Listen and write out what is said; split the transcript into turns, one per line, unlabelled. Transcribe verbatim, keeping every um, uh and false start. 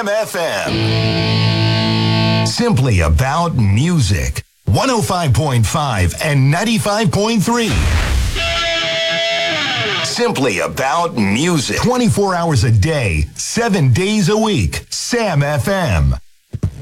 Sam F M. Simply about music. one oh five point five and ninety-five point three. Simply about music. twenty-four hours a day, seven days a week. Sam F M.